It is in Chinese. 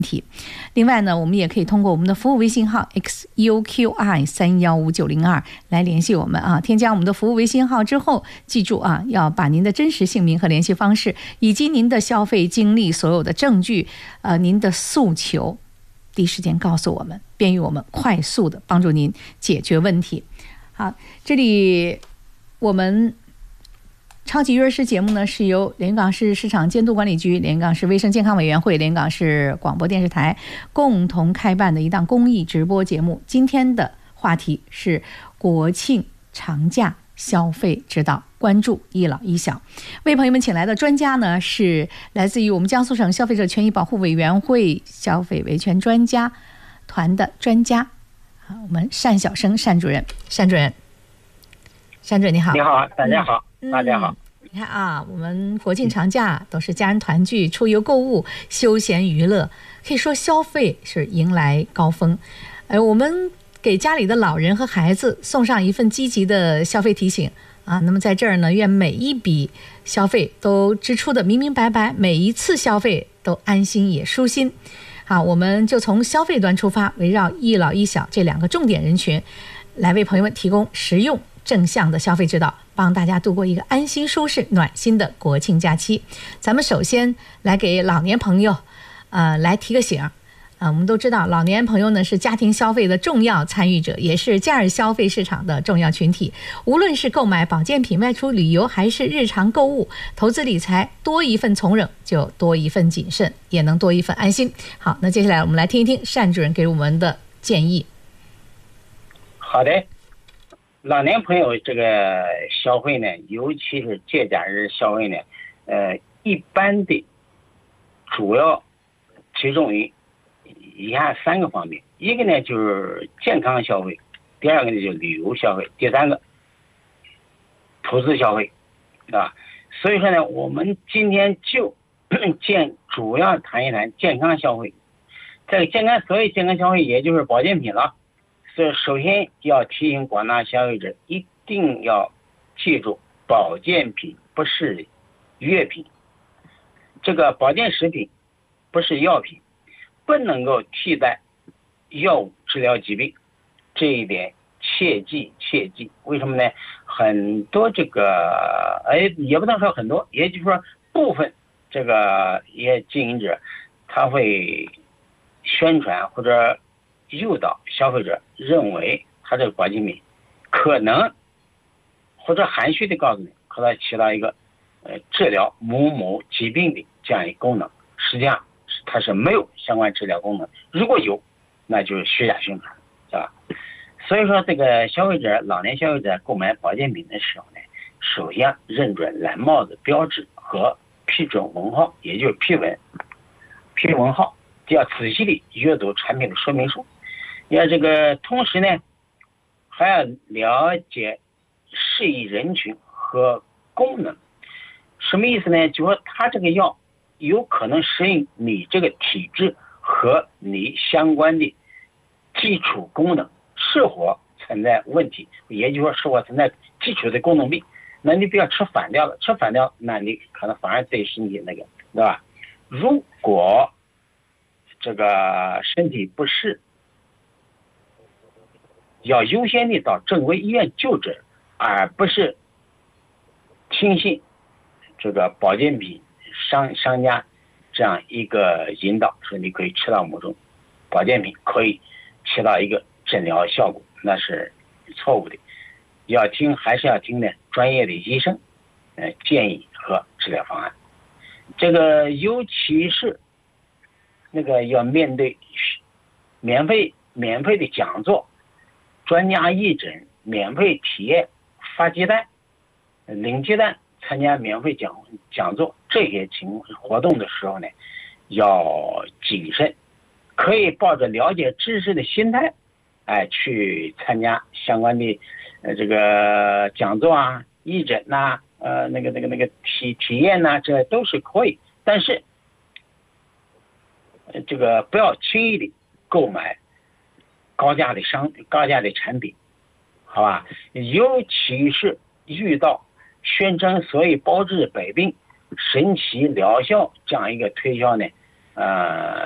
另外呢，我们也可以通过我们的服务微信号 xuqi315902来联系我们啊。添加我们的服务微信号之后，记住啊，要把您的真实姓名和联系方式，以及您的消费经历所有的证据，您的诉求，第一时间告诉我们，便于我们快速的帮助您解决问题。好，这里我们超级育儿师节目呢，是由连云港市市场监督管理局、连云港市卫生健康委员会、连云港市广播电视台共同开办的一档公益直播节目。今天的话题是国庆长假消费之道，关注一老一小。为朋友们请来的专家呢，是来自于我们江苏省消费者权益保护委员会消费维权专家团的专家，我们单晓生单主任。单主任你好。 你好，大家好，大家好。 你看啊，我们国庆长假都是家人团聚、出游购物、休闲娱乐，可以说消费是迎来高峰。我们给家里的老人和孩子送上一份积极的消费提醒啊。那么在这儿呢，愿每一笔消费都支出的明明白白，每一次消费都安心也舒心。好，我们就从消费端出发，围绕一老一小这两个重点人群，来为朋友们提供实用正向的消费指导，帮大家度过一个安心、舒适、暖心的国庆假期。咱们首先来给老年朋友，来提个醒。我们都知道，老年朋友呢是家庭消费的重要参与者，也是假日消费市场的重要群体。无论是购买保健品、外出旅游，还是日常购物、投资理财，多一份从容，就多一份谨慎，也能多一份安心。好，那接下来我们来听一听单主任给我们的建议。 好的。老年朋友这个消费呢，尤其是节假日消费呢，一般的主要集中于以下3个方面。一个呢就是健康消费，第二个呢就是旅游消费，第三个投资消费，对吧？所以说呢，我们今天就主要谈一谈健康消费。这个所谓健康消费，也就是保健品了。所以首先要提醒广大消费者，一定要记住，保健品不是药品，这个保健食品不是药品，不能够替代药物治疗疾病，这一点切记。为什么呢？很多这个也不能说很多，也就是说部分这个一些经营者，他会宣传或者诱导消费者认为他这个保健品可能或者含蓄的告诉你，可能起到一个治疗某某疾病的这样一个功能，实际上它是没有相关治疗功能，如果有，那就是虚假宣传，是吧？所以说这个老年消费者购买保健品的时候呢，首先认准蓝帽子标志和批准文号，也就是批文号，要仔细的阅读产品的说明书。要同时呢，还要了解适宜人群和功能。什么意思呢？就说它这个药有可能适应你这个体质和你相关的基础功能是否存在问题，也就是说是否存在基础的功能病，那你不要吃反调了，那你可能反而对身体对吧？如果这个身体不适，要优先的到正规医院就诊，而不是听信这个保健品商家这样一个引导，说你可以吃到某种保健品可以起到一个诊疗效果，那是错误的。还是要听呢专业的医生建议和治疗方案。这个尤其是要面对免费的讲座、专家义诊、免费体验、发鸡蛋、领鸡蛋、参加免费讲座这些活动的时候呢，要谨慎，可以抱着了解知识的心态，去参加相关的这个讲座啊、义诊呐、体验呐，这都是可以，但是这个不要轻易的购买高价的产品，好吧？尤其是遇到宣称所谓包治百病、神奇疗效这样一个推销呢，